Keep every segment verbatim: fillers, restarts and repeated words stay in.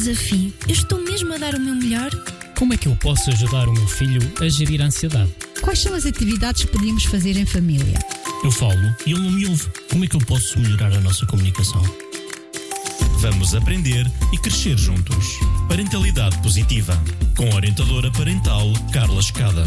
desafio? Eu estou mesmo a dar o meu melhor? Como é que eu posso ajudar o meu filho a gerir a ansiedade? Quais são as atividades que podemos fazer em família? Eu falo e ele não me ouve. Como é que eu posso melhorar a nossa comunicação? Vamos aprender e crescer juntos. Parentalidade Positiva, com a orientadora parental Carla Escada.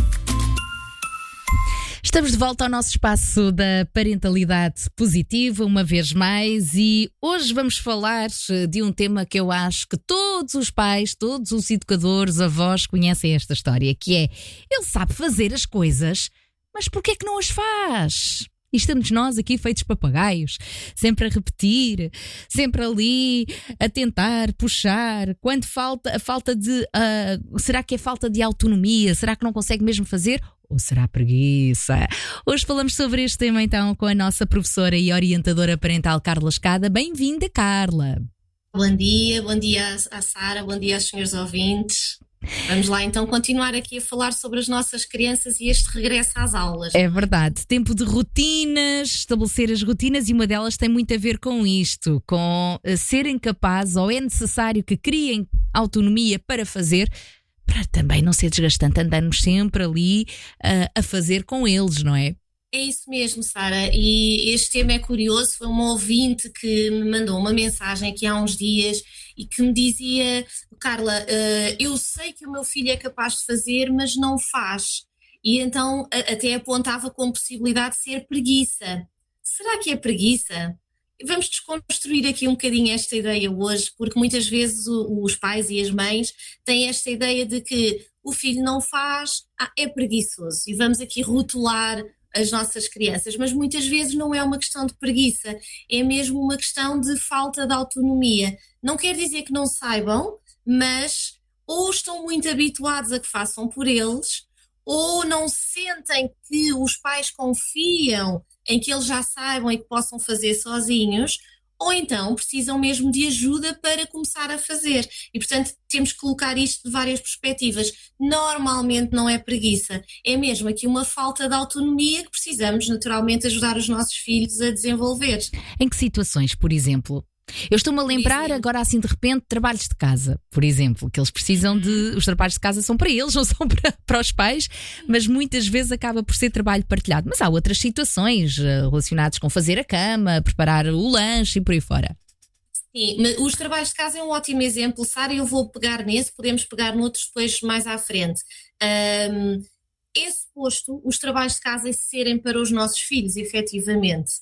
Estamos de volta ao nosso espaço da parentalidade positiva, uma vez mais, e hoje vamos falar de um tema que eu acho que todos os pais, todos os educadores, avós conhecem esta história, que é, ele sabe fazer as coisas, mas porquê é que não as faz? E estamos nós aqui feitos papagaios, sempre a repetir, sempre ali a tentar puxar. Quando falta a falta de... Uh, será que é falta de autonomia? Será que não consegue mesmo fazer? Ou será preguiça? Hoje falamos sobre este tema então com a nossa professora e orientadora parental Carla Escada. Bem-vinda, Carla. Bom dia, bom dia à Sara, bom dia aos senhores ouvintes. Vamos lá então continuar aqui a falar sobre as nossas crianças e este regresso às aulas. É verdade, tempo de rotinas, estabelecer as rotinas, e uma delas tem muito a ver com isto, com serem capazes, ou é necessário que criem autonomia para fazer, para também não ser desgastante andarmos sempre ali uh, a fazer com eles, não é? É isso mesmo, Sara, e este tema é curioso. Foi uma ouvinte que me mandou uma mensagem aqui há uns dias e que me dizia: Carla, uh, eu sei que o meu filho é capaz de fazer, mas não faz. E então a, até apontava como possibilidade de ser preguiça. Será que é preguiça? Vamos desconstruir aqui um bocadinho esta ideia hoje, porque muitas vezes o, os pais e as mães têm esta ideia de que o filho não faz, ah, é preguiçoso, e vamos aqui rotular as nossas crianças, mas muitas vezes não é uma questão de preguiça, é mesmo uma questão de falta de autonomia. Não quer dizer que não saibam, mas ou estão muito habituados a que façam por eles, ou não sentem que os pais confiam em que eles já saibam e que possam fazer sozinhos, ou então precisam mesmo de ajuda para começar a fazer. E, portanto, temos que colocar isto de várias perspectivas. Normalmente não é preguiça, é mesmo aqui uma falta de autonomia que precisamos naturalmente ajudar os nossos filhos a desenvolver. Em que situações, por exemplo? Eu estou-me a lembrar agora assim de repente trabalhos de casa, por exemplo, que eles precisam de... Os trabalhos de casa são para eles, não são para, para os pais, mas muitas vezes acaba por ser trabalho partilhado. Mas há outras situações relacionadas com fazer a cama, preparar o lanche e por aí fora. Sim, mas os trabalhos de casa é um ótimo exemplo, Sara. Eu vou pegar nesse, podemos pegar noutros depois mais à frente. Um, é suposto os trabalhos de casa serem para os nossos filhos, efetivamente,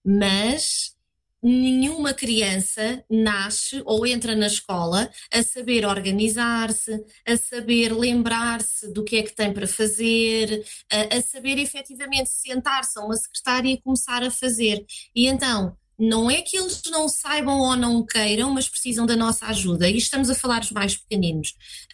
mas nenhuma criança nasce ou entra na escola a saber organizar-se, a saber lembrar-se do que é que tem para fazer, a, a saber efetivamente sentar-se a uma secretária e começar a fazer. E então, não é que eles não saibam ou não queiram, mas precisam da nossa ajuda. E estamos a falar dos mais pequeninos,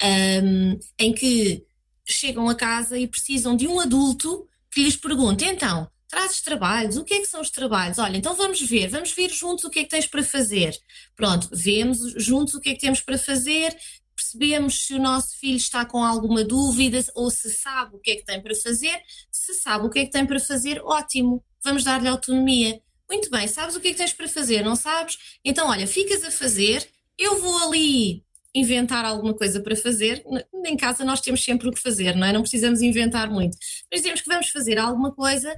um, em que chegam a casa e precisam de um adulto que lhes pergunte: então, trazes trabalhos? O que é que são os trabalhos? Olha, então vamos ver, vamos ver juntos o que é que tens para fazer. Pronto, vemos juntos o que é que temos para fazer, percebemos se o nosso filho está com alguma dúvida ou se sabe o que é que tem para fazer. Se sabe o que é que tem para fazer, ótimo, vamos dar-lhe autonomia. Muito bem, sabes o que é que tens para fazer, não sabes? Então, olha, ficas a fazer, eu vou ali inventar alguma coisa para fazer. Em casa nós temos sempre o que fazer, não é? Não precisamos inventar muito. Mas dizemos que vamos fazer alguma coisa,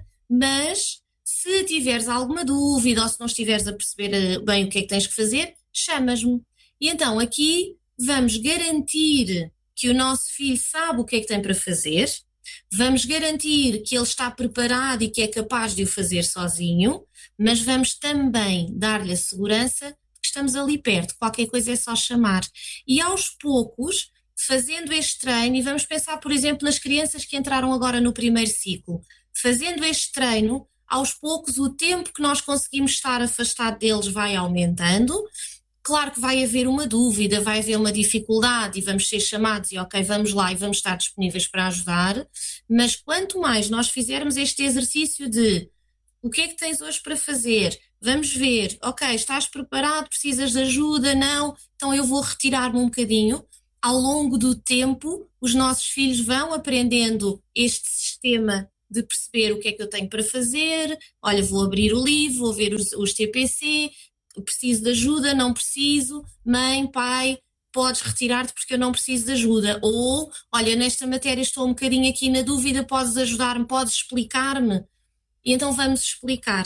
mas se tiveres alguma dúvida ou se não estiveres a perceber bem o que é que tens que fazer, chamas-me. E então aqui vamos garantir que o nosso filho sabe o que é que tem para fazer, vamos garantir que ele está preparado e que é capaz de o fazer sozinho, mas vamos também dar-lhe a segurança de que estamos ali perto, qualquer coisa é só chamar. E aos poucos, fazendo este treino, e vamos pensar, por exemplo, nas crianças que entraram agora no primeiro ciclo, fazendo este treino, aos poucos o tempo que nós conseguimos estar afastado deles vai aumentando. Claro que vai haver uma dúvida, vai haver uma dificuldade e vamos ser chamados e ok, vamos lá e vamos estar disponíveis para ajudar, mas quanto mais nós fizermos este exercício de o que é que tens hoje para fazer, vamos ver, ok, estás preparado, precisas de ajuda, não, então eu vou retirar-me um bocadinho. Ao longo do tempo, os nossos filhos vão aprendendo este sistema de perceber o que é que eu tenho para fazer. Olha, vou abrir o livro, vou ver os, os T P C, preciso de ajuda, não preciso, mãe, pai, podes retirar-te porque eu não preciso de ajuda. Ou, olha, nesta matéria estou um bocadinho aqui na dúvida, podes ajudar-me, podes explicar-me? E então vamos explicar.